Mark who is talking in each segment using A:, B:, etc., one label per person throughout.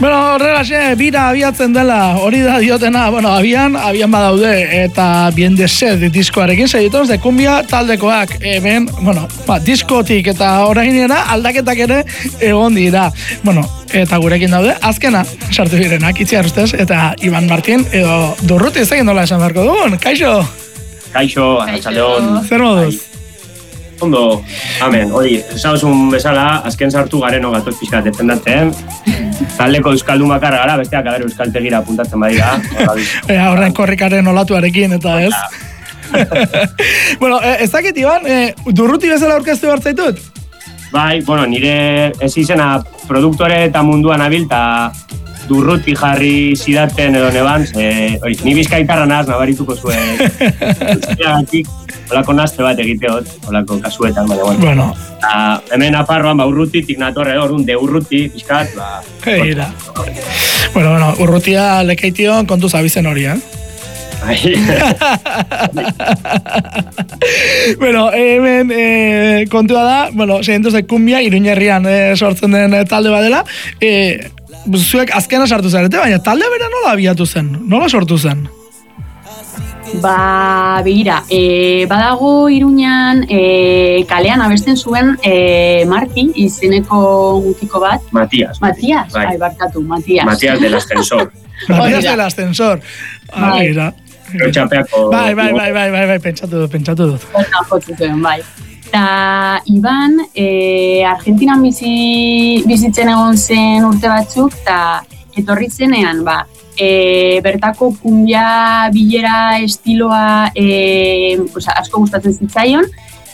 A: Bueno, horrelaxe, bira abiatzen dela, hori da diotena, bueno, abian badaude, eta bien de sed diskoarekin segituz, de kumbia taldekoak, hemen, bueno, diskotik eta orainera aldaketak ere egon dira. Bueno, eta gurekin daude, azkena sartu direnak, Itziar ustez, eta Iban Martin, edo Durruti ez egin dola esan beharko dugun, kaixo?
B: Kaixo, arratsaldeon.
A: Zer moduz?
B: Ondo, amen, hori, esauzun bezala, azken sartu gareno gatoz pixkat defendatzen, taldeko euskaldun bakar gara, besteak aber euskaltegira apuntatzen badira.
A: Horren korrikaren olatuarekin, eta ez? Bueno, ez dakit, Iban, Durruti bezala aurkeztu hartzaitut?
B: Bai, bueno, nire ez izena produktore eta munduan abil, eta Durruti jarri zidaten edo neban, hori, ni bizkaitarra naz, nabarituko zuen. Olako nazte bat egiteot, olako kasuetan, baina
A: bueno.
B: Hemen aparroan, Urrutitik natorre, orduan de Urruti, pixkat,
A: Eira. Bueno, Urrutia lekeition kontu zabizen hori, Bueno, hemen kontua da, bueno, seientuz de kumbia, Iruñerrian sortzen den talde badela, zuek azkena sartu zarete, baina talde bera nola abiatu zen? Nola sortu zen?
C: Begira, badago Iruñan kalean abesten zuen Marti izeneko mutiko bat.
B: Matias,
C: barkatu, Matias.
B: Matias del Ascensor.
A: Matias del Ascensor. Begira. Bai, pentsatu dut.
C: Jotzu zuen, bai. Eta Iban, Argentinan bizitzen egon zen urte batzuk, eta etorri zenean, bertako kumbia bilera estiloa asko gustatzen zitzaion,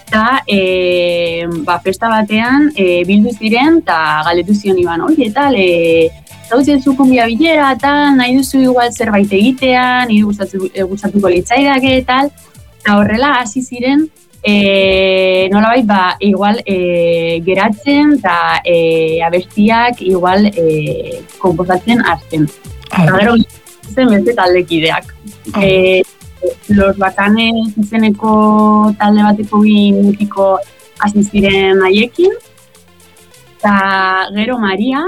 C: eta festa batean bildu ziren, eta galdetu zion Iban, oie, eta zautzen zu kumbia bilera, eta nahi duzu igual zerbait egitea, nire gustatuko litzaidake, eta horrela hasi ziren, nolabait, igual geratzen, eta abestiak igual komposatzen hasten. Eta gero zen beste taldekideak. Los Bacanes izeneko talde bateko mutiko hasi ziren haiekin. Eta gero Maria,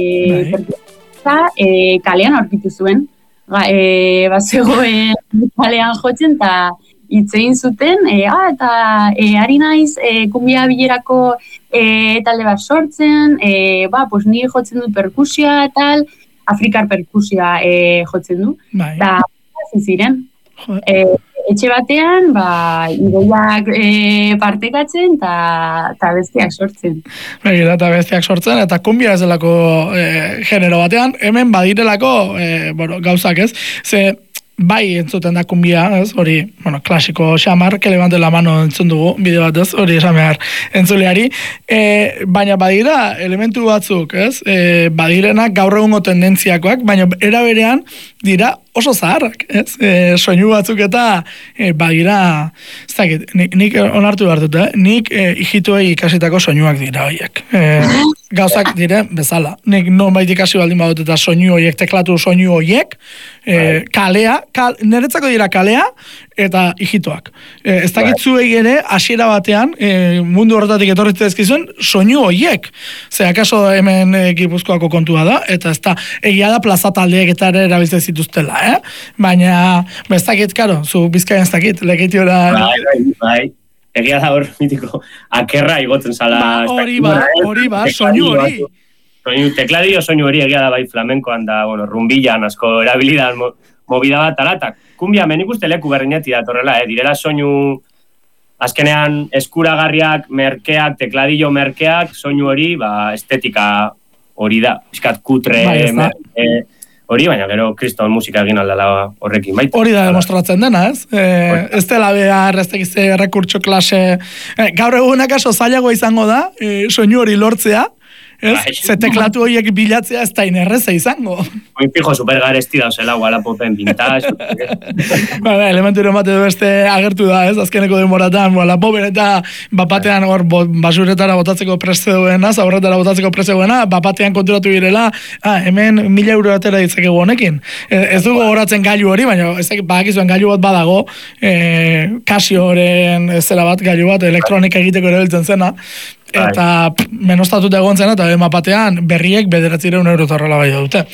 C: kalean aurkitu zuen. Bazegoen kalean jotzen, eta hitzein zuten, eta ari naiz kumbia bilerako talde bat sortzen, pues ni jotzen dut perkusioa eta afrikar perkusioa jotzen du. Eta hasi ziren. Etxe batean, ideiak partekatzen eta besteak sortzen.
A: Eta besteak sortzen, eta kumbia ez delako genero batean, hemen badirelako gauzak ez, ze bai entzuten da kumbia, ez, hori, klasiko xamar, que levante la mano entzun dugu, bide bat ez, hori esan behar entzuleari, baina badira elementu batzuk, ez, badirenak gaur egungo tendentziakoak, baina era berean dira oso zaharrak, ez, soinu batzuk eta badira, ez dakit, nik onartu behar dut, nik hijituei ikasitako soinuak dira horiek. Gauzak dire bezala. Nik nonbait ikasi baldin badut eta soinu horiek, teklatu soinu horiek, kalea, niretzako dira kalea eta hijitoak. Ez dakitzuei ere, hasiera batean, mundu horretatik etorritzen ezkizuen, soinu horiek. Ze, akaso hemen Gipuzkoako kontua da, eta ez da, egia da plaza taldeek eta ere erabiltzen zituztela, Baina, ez dakit, karo, zu Bizkaian ez dakit, lekeitiora...
B: Bai. Egia da hor, mitiko, akerra igotzen zala...
A: Hori ba, soinu hori.
B: Tekladio soinu hori egia da bai flamenkoan da, rumbillan asko erabilidan movida bat alatak. Kumbia, menik uste leku berrineti datorrela, direla soinu azkenean eskuragarriak, merkeak, tekladio merkeak, soinu hori, estetika hori da. Piskat kutre, hori, baina gero kriston musika egin aldala horrekin.
A: Hori da demostratzen dena, ez? Ez dela behar, ez tekize rekurtso klase... Gaur egunak aso zailagoa izango da, soinu hori lortzea, ze teklatu horiek bilatzea ez da inerreza izango.
B: Oin fijo supergaresti dauzela, Walapopen vintage.
A: Elementu bat edo beste agertu da, ez? Azkeneko denboratan, Walapopen eta bapatean hor basuretara botatzeko preste duena, zaborretara botatzeko preste duena, bapatean konturatu girela, hemen 1.000 euro atera ditzakegu honekin. Ez dugu horatzen gailu hori, baina badakizuen gailu bat badago, Casioren zera bat, gailu bat, elektronika egiteko erabiltzen zena, eta menostatuta egon zen, eta mapatean berriek 900 euro horrela bai dute.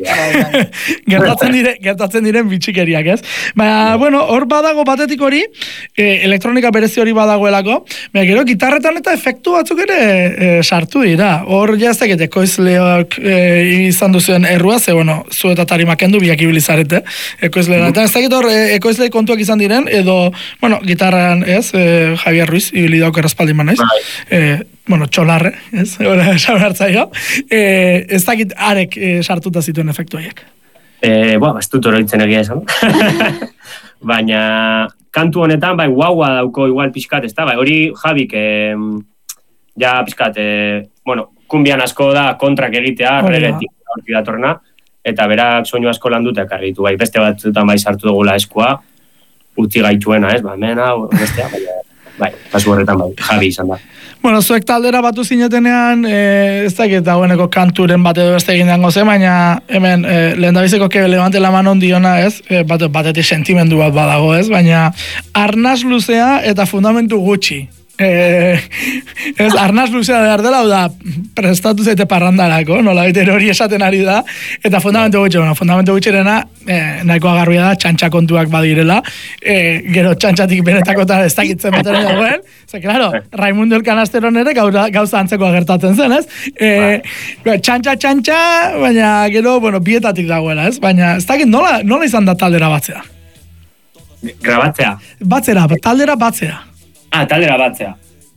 A: Gertatzen diren bitxikeriak, ez? Baina, bueno, hor badago batetik hori, elektronika berezi hori badagoelako, baina gero gitarretan eta efektu batzuk ere sartu dira. Hor jaztek ekoizleak izan duzuen errua, ze, bueno, zu eta tarimak endu biak ibilizarete, ekoizleak. Eta ez dakit hor ekoizle kontuak izan diren, edo, bueno, gitarran, ez, Javier Ruiz, ibili dauk errazpaldin manaiz, bueno, txolarre, ez, esan hartzaio, ez dakit arek sartuta zituen efektu haiek.
B: Ez dut oroitzen egia esan. Baina, kantu honetan, bai, guaua dauko igual pixkat, ez da, bai, hori Javik, ja pixkat, bueno, kumbian asko da kontrak egitea, regetik horti datorna, eta berak soinu asko landuta ekarri ditu, bai, beste batzutan bai sartu dugula eskua, utzi gaituena, ez, ba, mena, bestea, bai, kasu horretan bai, Javi izan da.
A: Bueno, zuek taldera batu zinetenean, ez dakit dagoeneko kanturen bat edo beste egin dango zen, baina hemen lehendabizeko que levante la mano diona, ez? Batetik sentimendu bat badago, ez? Baina arnaz luzea eta fundamentu gutxi. Ez, arnaz luzea behar dela, da, prestatu zaite parrandarako, nola baita hori esaten ari da, eta fundamentu gutxi, bueno, fundamentu gutxirena, nahiko agarria da, txantxa kontuak badirela, gero txantxatik benetako eta ez dakitzen beteren dagoen, ze, claro, Raimundo el Canasteron ere gauza antzeko agertatzen zen, ez? Txantxa, baina gero, bueno, bietatik dagoela, ez? Baina, ez dakit, nola izan da taldera batzea?
B: Grabatzea?
A: Taldera batzea.
B: Taldera batzea.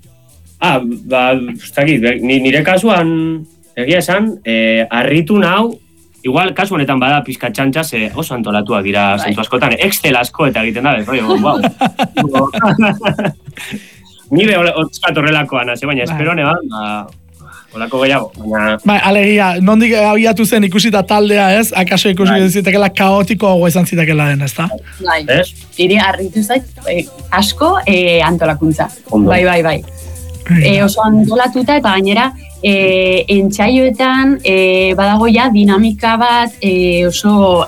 B: Nire kasuan, egia esan, harritu nau, igual kasu honetan bada pizka txantxa, oso antolatuak dira zentu askotan, Excel asko eta egiten da, wow. Nire otzkat horrelakoan, baina espero neban, olako gehiago.
A: Bai, alegia, nondik abiatu zen ikusita taldea, ez? Akaso ikusi zitekela kaotiko izan zitekela den, ez da?
C: Bai, iri harritu zait, asko antolakuntza. Bai. Oso antolatuta eta gainera, entsaioetan badago ja dinamika bat oso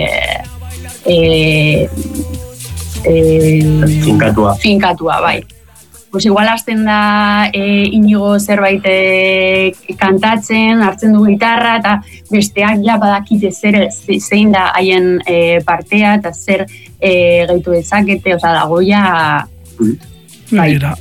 C: finkatua, bai. Pues igual hasten da Inigo zerbait kantatzen, hartzen du gitarra, eta besteak ja badakite zein da haien partea, eta zer gehitu dezakete, oza, dago ja...
A: Begira.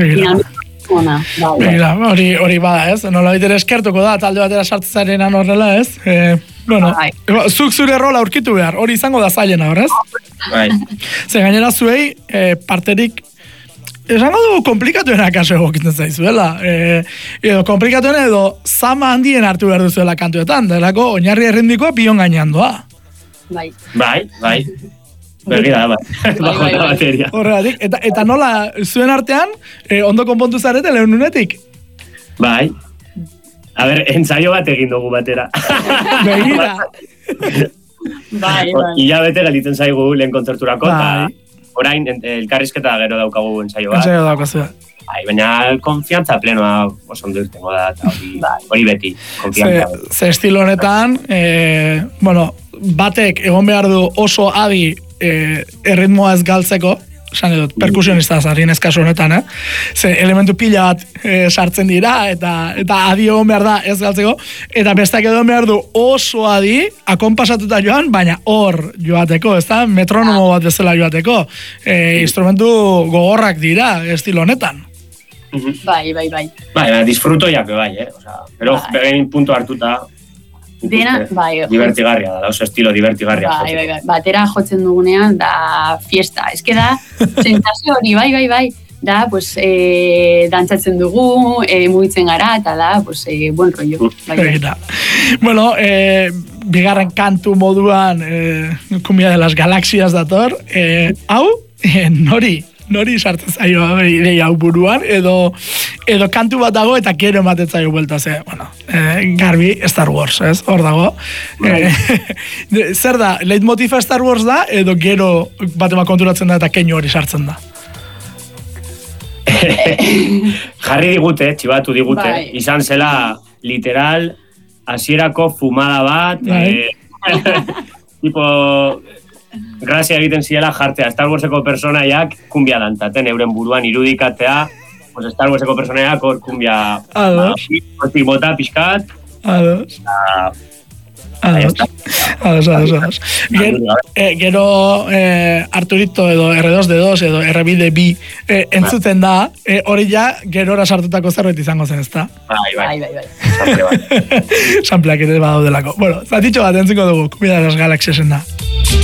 A: Hori bada, ez? Nola baitere eskertuko da, talde batera sartzarenan horrela, ez? Bueno, zuk zure rola aurkitu behar, hori izango da zailena, horrez? Ze gainera zuei parterik esango dugu komplikatuena kaso egokitzen zaizuela. Edo komplikatuena edo zama handien hartu behar duzuela kantuetan, delako oinarri errindikoa pion gainean doa.
C: Bai.
B: Bergira, bajo la bateria.
A: Horregatik, eta nola zuen artean, ondo konpontu zarete lehenunetik?
B: Bai. A ber, ensaio bat egin dugu batera.
A: Begira.
C: Bai.
B: Ia bete galitzen zaigu lehen kontzerturako, eta orain elkarrizketa gero daukagu ensaio bat.
A: Ensaio daukazu.
B: Baina konfiantza plenoa oso ondo irtengo da, eta hori beti, konfiantza.
A: Ze estilo honetan, bueno, batek egon behar du oso adi erritmoa ez galtzeko, esan edut, perkusionista zarien eskaso honetan, ze elementu pila bat sartzen dira, eta adi egon behar da ez galtzeko, eta bestak egon behar du oso adi, akonpasatuta joan, baina hor joateko, ez da, metronomo bat bezala joateko, instrumentu gogorrak dira estilo honetan.
C: Bai.
B: Bai, disfruto jape bai, pero berein punto hartuta,
C: dena, bai.
B: Divertigarria da, oso estilo divertigarria.
C: Bai. Batera jotzen dugunean, da fiesta. Ez que da, sensazio hori, bai. Da, pues, dantzatzen dugu, mugitzen gara, eta da, pues, buen rollo. Bai.
A: Bueno, bigarren kantu moduan, Cumbia de las Galaxias dator, hau, nori sartzen zaio ideia hau buruan, edo kantu bat dago eta gero ematen zaio buelta, bueno, garbi Star Wars, ez? Hor dago. Zer da, leitmotifa Star Wars da, edo gero batema konturatzen da eta keinu hori sartzen da?
B: Jarri digute, txibatu digute, izan zela literal hasierako fumada bat, tipo... Grazia egiten ziela jartzea Star Warseko personaiak kumbia dantaten, euren buruan irudikatea, pues Star Warseko personeak hor kumbia hortik bota pixkat.
A: Ados. Gero Arturito edo R2D2 edo R2D2 entzuten da, hori ja gerora sartutako zerbait izango zen, ezta?
B: Bai.
A: Sampleak ere badaudelako. Bueno, zatitxo bat entzuko dugu, Kumbia de las Galaxiesen da.